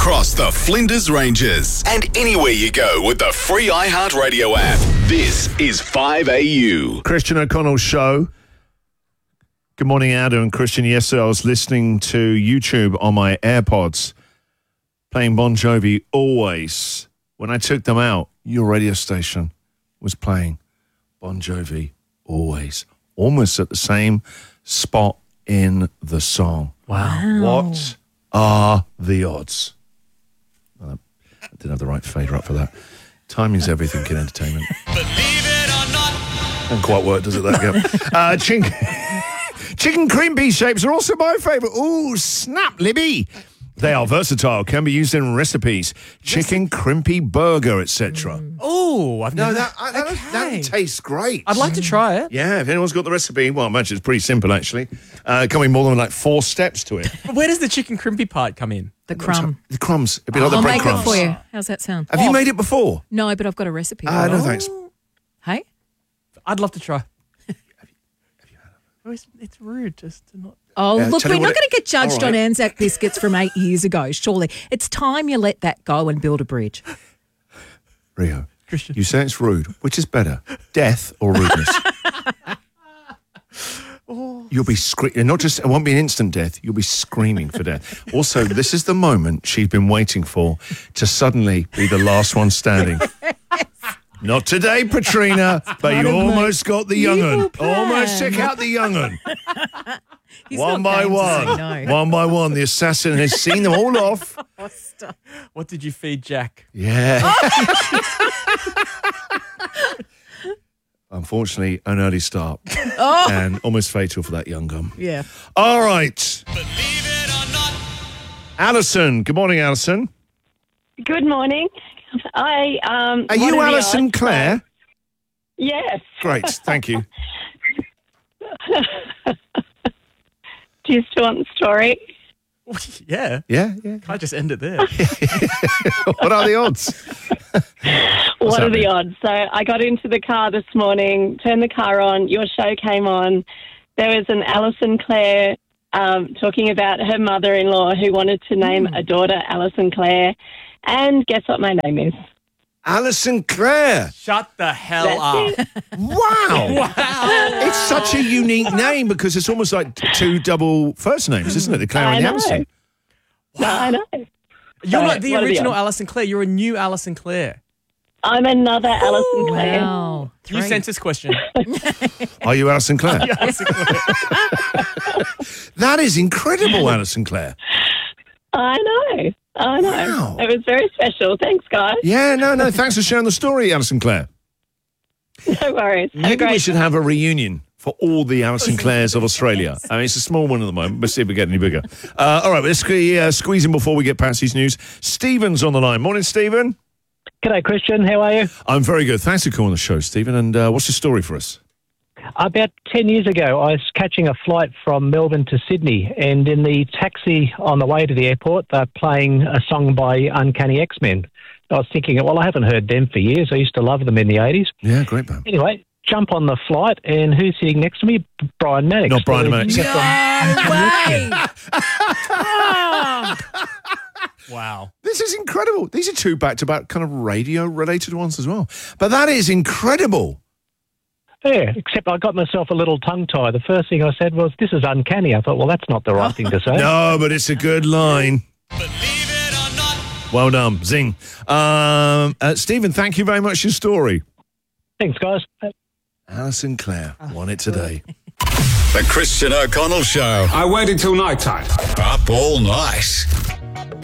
across the Flinders Ranges and anywhere you go with the free iHeartRadio app. This is 5AU. Christian O'Connell's show. Good morning, Ado and Christian. Yesterday I was listening to YouTube on my AirPods, playing Bon Jovi Always. When I took them out, your radio station was playing Bon Jovi Always, almost at the same spot in the song. Wow. What are the odds? I didn't have the right fader up for that. Timing's everything in entertainment. Believe it or not. Doesn't quite work, does it, that? Chicken cream pea shapes are also my favourite. Ooh, snap, Libby. They are versatile, can be used in recipes. Chicken crimpy burger, etc. Oh, That tastes great. I'd like to try it. Yeah, if anyone's got the recipe, well, I imagine it's pretty simple, actually. Coming more than like 4 steps to it. But where does the chicken crimpy part come in? The crumb. The crumbs, a bit like the I'll make breadcrumbs. it for you. How's that sound? Have you made it before? No, but I've got a recipe. No, thanks. Hey? I'd love to try. It's rude just to not. Oh, look, tell we're you not what going to get judged all on right. Anzac biscuits from 8 years ago, surely. It's time you let that go and build a bridge. Rio, Christian. you say it's rude. Which is better, death or rudeness? You'll be screaming. Not just, it won't be an instant death. You'll be screaming for death. Also, this is the moment she's been waiting for to suddenly be the last one standing. Not today, Patrina, but you almost got the young'un. Almost took out the young'un. He's One not by going to one. say no. One by one. The assassin has seen them all off. What did you feed Jack? Yeah. Unfortunately, an early start. And almost fatal for that young gun. Yeah. All right. Believe it or not. Alison. Good morning, Alison. Good morning. Are you Alison Clare? Yes. Great. Thank you. Do you still want the story? Yeah. Yeah. Can I just end it there? What are the odds? What are the odds? So I got into the car this morning, turned the car on, your show came on. There was an Alison Clare talking about her mother-in-law who wanted to name a daughter Alison Clare. And guess what my name is? Alison Clare. Shut the hell up. Wow. It's such a unique name because it's almost like 2 double first names, isn't it? The Clare I and the know. Alison. No, I know. You're not the what are the original odds? Alison Clare. You're a new Alison Clare. I'm another Alison Clare. Wow. New census question. Are you Alison Clare? Alison Clare. That is incredible, Alison Clare. I know. Wow. It was very special. Thanks, guys. Yeah, no. Thanks for sharing the story, Alison Clare. No worries. Have a Maybe we great should have a reunion for all the Alison Clares of Australia. I mean, it's a small one at the moment. Let's see if we get any bigger. All right, let's squeeze in before we get past these news. Stephen's on the line. Morning, Stephen. G'day, Christian. How are you? I'm very good. Thanks for calling the show, Stephen. And what's your story for us? About 10 years ago, I was catching a flight from Melbourne to Sydney, and in the taxi on the way to the airport, they're playing a song by Uncanny X-Men. I was thinking, well, I haven't heard them for years. I used to love them in the 80s. Yeah, great band. Anyway, jump on the flight, and who's sitting next to me? Brian Maddox. Not Brian Maddox. Wow. This is incredible. These are 2 back-to-back kind of radio-related ones as well. But that is incredible. Yeah, except I got myself a little tongue-tie. The first thing I said was, this is uncanny. I thought, well, that's not the right thing to say. No, but it's a good line. Believe it or not. Well done. Zing. Stephen, thank you very much for your story. Thanks, guys. Alison Clare won it today. The Christian O'Connell Show. I waited till night time. Up all night.